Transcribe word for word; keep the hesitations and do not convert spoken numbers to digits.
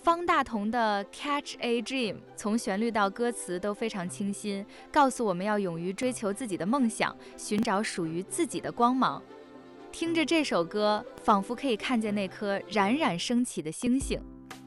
方大同的 Catch a Dream 从旋律到歌词都非常清新，告诉我们要勇于追求自己的梦想，寻找属于自己的光芒。听着这首歌，仿佛可以看见那颗冉冉升起的星星。